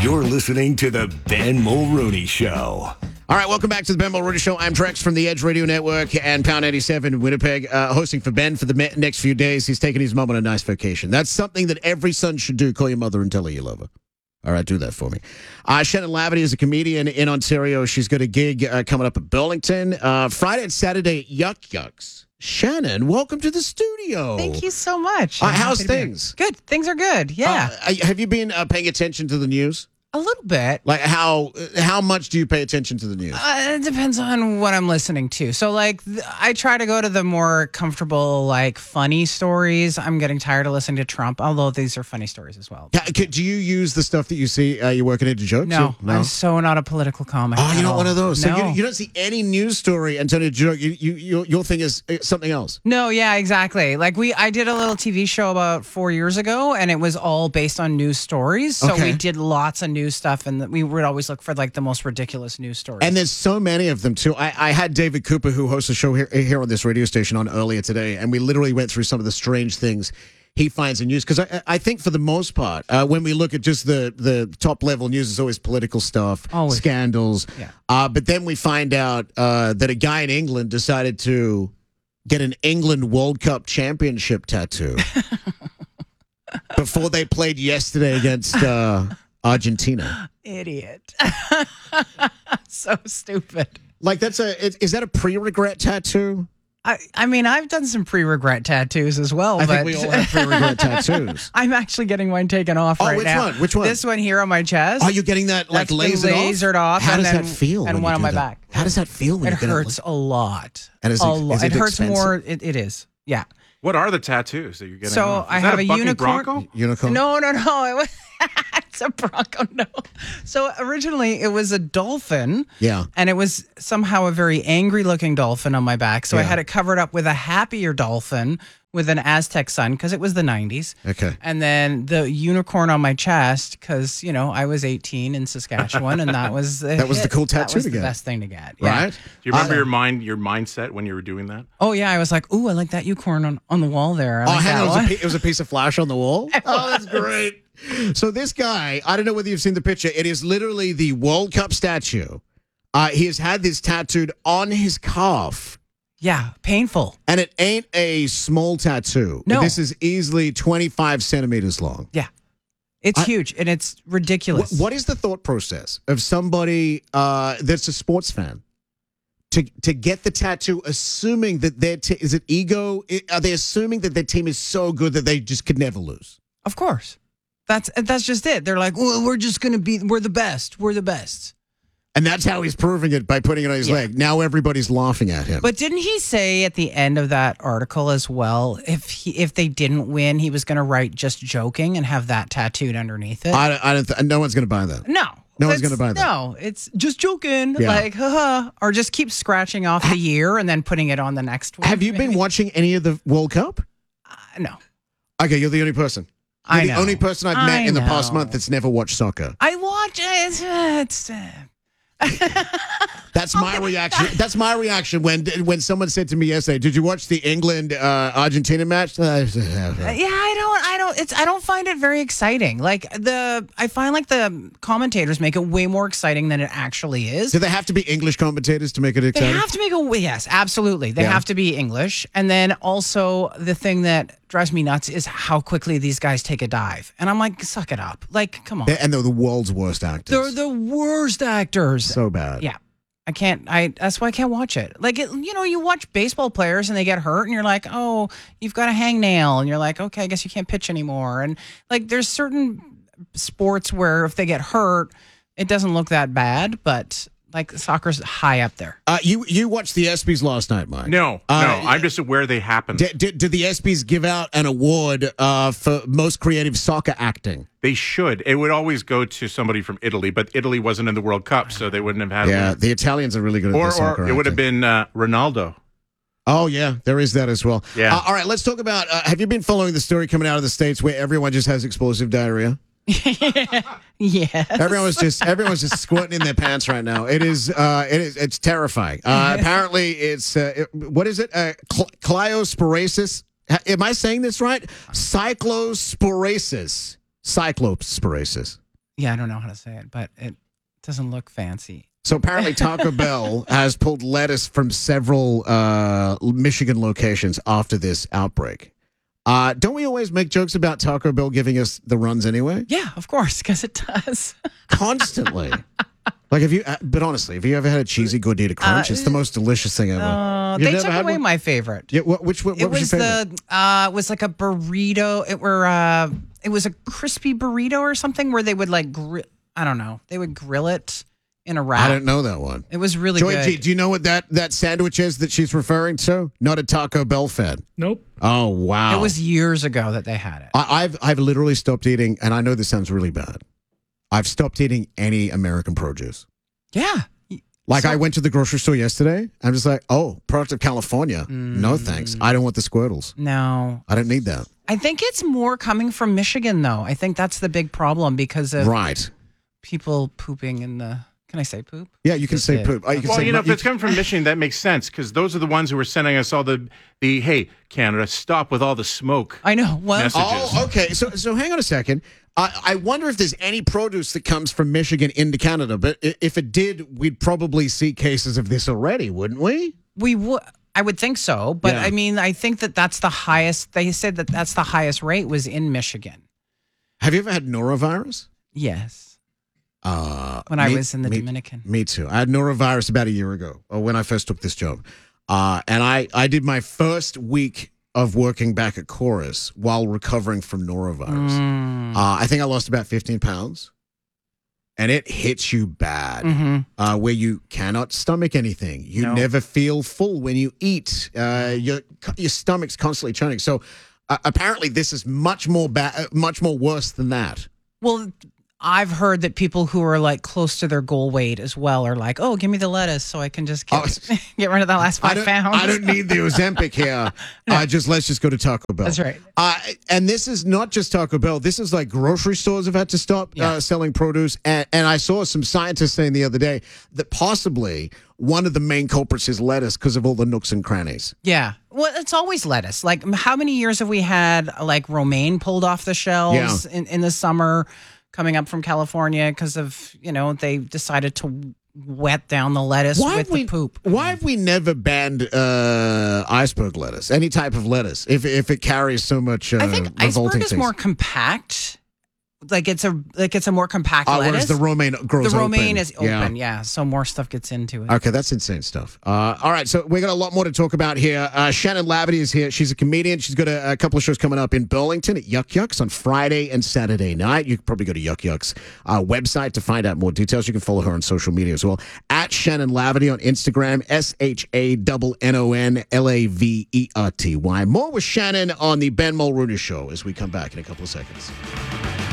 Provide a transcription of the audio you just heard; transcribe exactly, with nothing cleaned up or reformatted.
You're listening to the Ben Mulrooney Show. All right, welcome back to the Ben Mulrooney Show. I'm Drex from the Edge Radio Network and Pound eighty-seven in Winnipeg, uh, hosting for Ben for the me- next few days. He's taking his mom on a nice vacation. That's something that every son should do. Call your mother and tell her you love her. All right, do that for me. Uh, Shannon Lavity is a comedian in Ontario. She's got a gig uh, coming up at Burlington. Uh, Friday and Saturday at Yuck Yucks. Shannon, welcome to the studio. Thank you so much. Uh, how's things? Good. Things are good. Yeah. Uh, have you been uh, paying attention to the news? A little bit. Like how how much do you pay attention to the news? Uh, it depends on what I'm listening to. So, like, th- I try to go to the more comfortable, like, funny stories. I'm getting tired of listening to Trump, although these are funny stories as well. Yeah, do you use the stuff that you see? Uh, you're working into jokes? No, no, I'm so not a political comic. Oh, you're not all. one of those. So No. you, you don't see any news story and turn it into a joke. You, you, you, your thing is uh, something else. No, yeah, exactly. Like we, I did a little T V show about four years ago, and it was all based on news stories. So Okay. we did lots of news stuff, and we would always look for like the most ridiculous news stories. And there's so many of them, too. I, I had David Cooper, who hosts a show here, here on this radio station, on earlier today, and we literally went through some of the strange things he finds in news. Because I, I think for the most part, uh, when we look at just the, the top-level news, it's always political stuff, Always. scandals. Yeah. Uh, but then we find out uh, that a guy in England decided to get an England World Cup championship tattoo before they played yesterday against uh, Argentina. Idiot. So stupid. Like, that's a, is, is that a pre-regret tattoo? I, I mean, I've done some pre-regret tattoos as well. I but think we all have pre-regret tattoos. I'm actually getting mine taken off Oh, right which now. one? Which one? This one here on my chest. Are you getting that, like, That's been lasered, lasered off, How and does then- that feel? and when one you on do my that? back. How does that feel when It you get hurts it? a lot. And is a it- lot. is it It hurts expensive? more. It, it is. Yeah. What are the tattoos that you're getting? So off? Is I that have a bucking unicorn. Bronco? Unicorn? No, no, no. It was, it's a Bronco. No. So originally it was a dolphin. Yeah. And it was somehow a very angry looking dolphin on my back. So I Yeah. had it covered up with a happier dolphin with an Aztec sun because it was the nineties. Okay. And then the unicorn on my chest because, you know, I was eighteen in Saskatchewan and that was the That was the hit. cool That tattoo was to the get. best thing to get. Yeah. Right? Do you remember Uh, your mind, your mindset when you were doing that? Oh, yeah. I was like, ooh, I like that unicorn on, on the wall there. I Oh, like hang that on. It was, one. a, pi- it was a piece of flash on the wall? Oh, that's great. So this guy, I don't know whether you've seen the picture. It is literally the World Cup statue. Uh, he has had this tattooed on his calf. Yeah. Painful. And it ain't a small tattoo. No. This is easily twenty-five centimeters long. Yeah. It's I- huge and it's ridiculous. What, what is the thought process of somebody uh, that's a sports fan to to get the tattoo, assuming that their t- is it ego? I- Are they assuming that their team is so good that they just could never lose? Of course. That's that's just it. They're like, well, we're just going to be, we're the best. We're the best. And that's how he's proving it by putting it on his Yeah. leg. Now everybody's laughing at him. But didn't he say at the end of that article as well, if he, if they didn't win, he was going to write just joking and have that tattooed underneath it? I, don't- I don't. Th- no one's going to buy that. no. No one's That's- gonna buy that. No, it's just joking. Yeah. Like, haha. Or just keep scratching off the year and then putting it on the next one. Have you been maybe. watching any of the World Cup? Uh, no. Okay, you're the only person. You're I the know. only person I've met I in the past know. month that's never watched soccer. I watch it. It's. Uh, That's my reaction. That's my reaction when when someone said to me yesterday, "Did you watch the England uh, Argentina match?" Yeah, I don't. I don't. It's. I don't find it very exciting. Like the. I find like the commentators make it way more exciting than it actually is. Do they have to be English commentators to make it They exciting? have to make a. Yes, absolutely. They Yeah. have to be English, and then also the thing that drives me nuts is how quickly these guys take a dive, and I'm like, suck it up. Like, come on. and they're the world's worst actors. They're the worst actors. so bad. Yeah. I can't, I, that's why I can't watch it. Like, it, you know, you watch baseball players and they get hurt and you're like, oh, you've got a hangnail. And you're like, okay, I guess you can't pitch anymore. And like, there's certain sports where if they get hurt, it doesn't look that bad, but like soccer's high up there. Uh, you you watched the ESPYs last night, Mike? No, Uh, no. I'm just aware they happen. Did, did, did the ESPYs give out an award uh, for most creative soccer acting? They should. It would always go to somebody from Italy, but Italy wasn't in the World Cup, so they wouldn't have had Yeah, it. the Italians are really good at Or, the soccer or it would have acting. been uh, Ronaldo. Oh, yeah, there is that as well. Yeah. Uh, all right, let's talk about, uh, have you been following the story coming out of the States where everyone just has explosive diarrhea? Yeah. Everyone's just everyone's just squirting in their pants right now. It is uh, it is it's terrifying. Uh, apparently, it's uh, it, what is it? Uh, cl- Clyosporasis. Ha- Am I saying this right? Cyclosporasis. Cyclosporasis. Yeah, I don't know how to say it, but it doesn't look fancy. So apparently Taco Bell has pulled lettuce from several uh, Michigan locations after this outbreak. Uh, don't we always make jokes about Taco Bell giving us the runs anyway? Yeah, of course, because it does. Constantly. Like, have you, uh, but honestly, have you ever had a cheesy gordita crunch? Uh, it's the most delicious thing ever. Uh, You've they never took had away one? my favorite. Yeah, what, which what, It what was, was your favorite? the uh, it was like a burrito. It were uh, it was a crispy burrito or something where they would like grill. I don't know. They would grill it in a wrap. I don't know that one. It was really Joy good. G, do you know what that, that sandwich is that she's referring to? Not a Taco Bell fan. Nope. Oh, wow. It was years ago that they had it. I, I've I've literally stopped eating, and I know this sounds really bad. I've stopped eating any American produce. Yeah. Like, So- I went to the grocery store yesterday. I'm just like, oh, product of California. No thanks. I don't want the Squirtles. No. I don't need that. I think it's more coming from Michigan, though. I think that's the big problem because of Right. people pooping in the. Can I say poop? Yeah, you can Just say did. poop. Oh, you can Well, say you know, if you it's coming from Michigan, that makes sense because those are the ones who were sending us all the, the hey, Canada, stop with all the smoke. I know. Well, Message. Oh, okay. So, so hang on a second. I, I wonder if there's any produce that comes from Michigan into Canada. But i- if it did, we'd probably see cases of this already, wouldn't we? we would. I would think so, but Yeah. I mean, I think that that's the highest. They said that that's the highest rate was in Michigan. Have you ever had norovirus? Yes, Uh, when I me- was in the me- Dominican. Me too. I had norovirus about a year ago, or when I first took this job. Uh, and I, I did my first week of working back at Chorus while recovering from norovirus. Mm. Uh, I think I lost about fifteen pounds. And it hits you bad, Mm-hmm. uh, where you cannot stomach anything. You No. never feel full when you eat. Uh, your your stomach's constantly churning. So uh, apparently, this is much more bad, much more worse than that. Well, I've heard that people who are like close to their goal weight as well are like, "Oh, give me the lettuce so I can just get, Oh. get rid of the last I five don't, pounds." I don't need the Ozempic here. uh, just let's just go to Taco Bell. That's right. Uh, and this is not just Taco Bell. This is like grocery stores have had to stop Yeah. uh, selling produce. And, and I saw some scientists saying the other day that possibly one of the main culprits is lettuce because of all the nooks and crannies. Yeah. Well, it's always lettuce. Like, m- how many years have we had like romaine pulled off the shelves in, in the summer coming up from California because of, you know, they decided to wet down the lettuce Why with have we, the poop. Why have we never banned uh, iceberg lettuce, any type of lettuce, if if it carries so much uh, I think revolting iceberg is things? more compact. Like it's a like it's a more compact Uh, lettuce. whereas the romaine grows the romaine open. is open, yeah. So more stuff gets into it. Okay, that's insane stuff. Uh, all right, so we got a lot more to talk about here. Uh, Shannon Lavity is here. She's a comedian. She's got a, a couple of shows coming up in Burlington at Yuck Yucks on Friday and Saturday night. You can probably go to Yuck Yucks uh, website to find out more details. You can follow her on social media as well. At Shannon Lavity on Instagram, S H A N N O N L A V E R T Y. More with Shannon on the Ben Mulrooney Show as we come back in a couple of seconds.